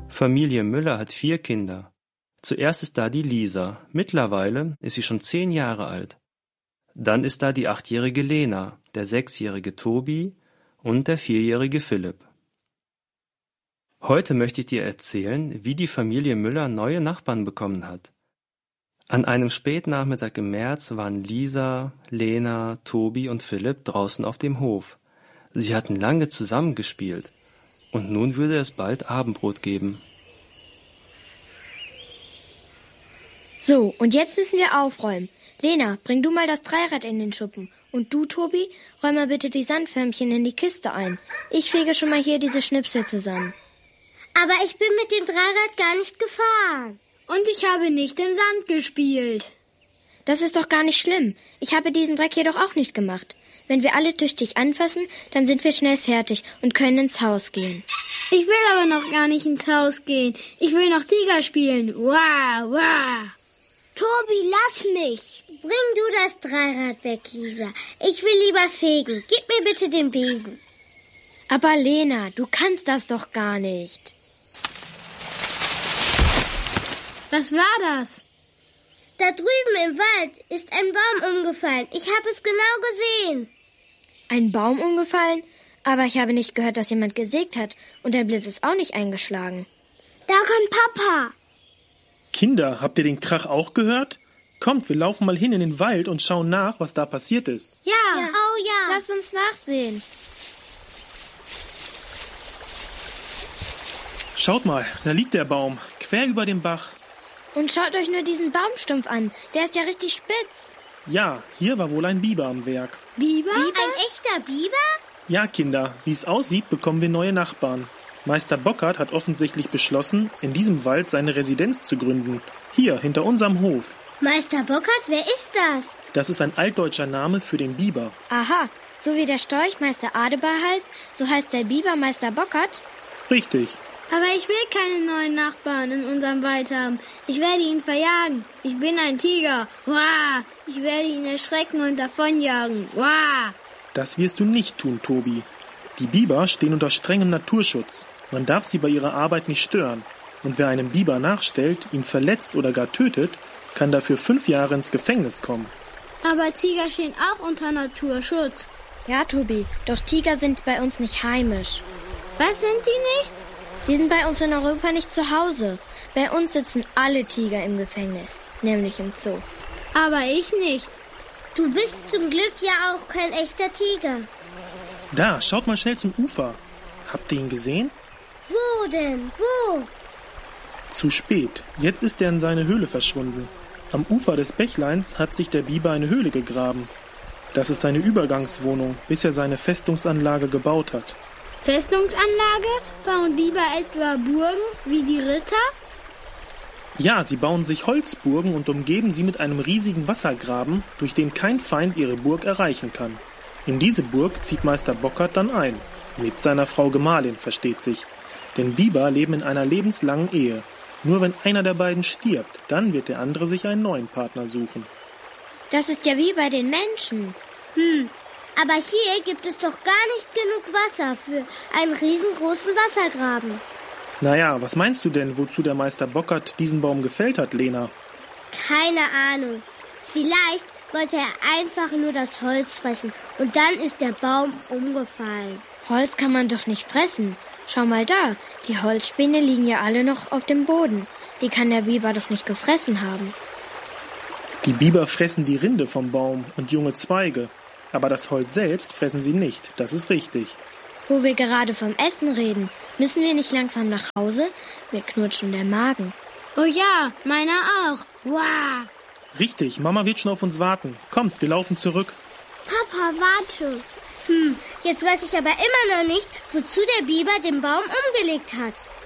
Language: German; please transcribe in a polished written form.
Familie Müller hat 4 Kinder. Zuerst ist da die Lisa. Mittlerweile ist sie schon 10 Jahre alt. Dann ist da die 8-jährige Lena, der 6-jährige Tobi und der 4-jährige Philipp. Heute möchte ich dir erzählen, wie die Familie Müller neue Nachbarn bekommen hat. An einem Spätnachmittag im März waren Lisa, Lena, Tobi und Philipp draußen auf dem Hof. Sie hatten lange zusammengespielt und nun würde es bald Abendbrot geben. So, und jetzt müssen wir aufräumen. Lena, bring du mal das Dreirad in den Schuppen. Und du, Tobi, räum mal bitte die Sandförmchen in die Kiste ein. Ich fege schon mal hier diese Schnipsel zusammen. Aber ich bin mit dem Dreirad gar nicht gefahren. Und ich habe nicht im Sand gespielt. Das ist doch gar nicht schlimm. Ich habe diesen Dreck jedoch auch nicht gemacht. Wenn wir alle tüchtig anfassen, dann sind wir schnell fertig und können ins Haus gehen. Ich will aber noch gar nicht ins Haus gehen. Ich will noch Tiger spielen. Wow, wow. Tobi, lass mich. Bring du das Dreirad weg, Lisa. Ich will lieber fegen. Gib mir bitte den Besen. Aber Lena, du kannst das doch gar nicht. Was war das? Da drüben im Wald ist ein Baum umgefallen. Ich habe es genau gesehen. Ein Baum umgefallen? Aber ich habe nicht gehört, dass jemand gesägt hat. Und der Blitz ist auch nicht eingeschlagen. Da kommt Papa. Kinder, habt ihr den Krach auch gehört? Kommt, wir laufen mal hin in den Wald und schauen nach, was da passiert ist. Ja. Oh ja. Lasst uns nachsehen. Schaut mal, da liegt der Baum, quer über dem Bach. Und schaut euch nur diesen Baumstumpf an. Der ist ja richtig spitz. Ja, hier war wohl ein Biber am Werk. Biber? Ein echter Biber? Ja, Kinder, wie es aussieht, bekommen wir neue Nachbarn. Meister Bockert hat offensichtlich beschlossen, in diesem Wald seine Residenz zu gründen. Hier, hinter unserem Hof. Meister Bockert, wer ist das? Das ist ein altdeutscher Name für den Biber. Aha, so wie der Storch Meister Adebar heißt, so heißt der Biber Meister Bockert? Richtig. Aber ich will keine neuen Nachbarn in unserem Wald haben. Ich werde ihn verjagen. Ich bin ein Tiger. Wah! Ich werde ihn erschrecken und davonjagen. Wah! Das wirst du nicht tun, Tobi. Die Biber stehen unter strengem Naturschutz. Man darf sie bei ihrer Arbeit nicht stören. Und wer einem Biber nachstellt, ihn verletzt oder gar tötet, kann dafür 5 Jahre ins Gefängnis kommen. Aber Tiger stehen auch unter Naturschutz. Ja, Tobi, doch Tiger sind bei uns nicht heimisch. Was sind die nicht? Die sind bei uns in Europa nicht zu Hause. Bei uns sitzen alle Tiger im Gefängnis, nämlich im Zoo. Aber ich nicht. Du bist zum Glück ja auch kein echter Tiger. Da, schaut mal schnell zum Ufer. Habt ihr ihn gesehen? Wo denn? Wo? Zu spät. Jetzt ist er in seine Höhle verschwunden. Am Ufer des Bächleins hat sich der Biber eine Höhle gegraben. Das ist seine Übergangswohnung, bis er seine Festungsanlage gebaut hat. Festungsanlage? Bauen Biber etwa Burgen wie die Ritter? Ja, sie bauen sich Holzburgen und umgeben sie mit einem riesigen Wassergraben, durch den kein Feind ihre Burg erreichen kann. In diese Burg zieht Meister Bockert dann ein. Mit seiner Frau Gemahlin, versteht sich. Denn Biber leben in einer lebenslangen Ehe. Nur wenn einer der beiden stirbt, dann wird der andere sich einen neuen Partner suchen. Das ist ja wie bei den Menschen. Aber hier gibt es doch gar nicht genug Wasser für einen riesengroßen Wassergraben. Naja, was meinst du denn, wozu der Meister Bockert diesen Baum gefällt hat, Lena? Keine Ahnung. Vielleicht wollte er einfach nur das Holz fressen und dann ist der Baum umgefallen. Holz kann man doch nicht fressen. Schau mal da, die Holzspäne liegen ja alle noch auf dem Boden. Die kann der Biber doch nicht gefressen haben. Die Biber fressen die Rinde vom Baum und junge Zweige. Aber das Holz selbst fressen sie nicht, das ist richtig. Wo wir gerade vom Essen reden, müssen wir nicht langsam nach Hause? Mir knurrt schon der Magen. Oh ja, meiner auch. Wow! Richtig, Mama wird schon auf uns warten. Kommt, wir laufen zurück. Papa, warte. Jetzt weiß ich aber immer noch nicht, wozu der Biber den Baum umgelegt hat.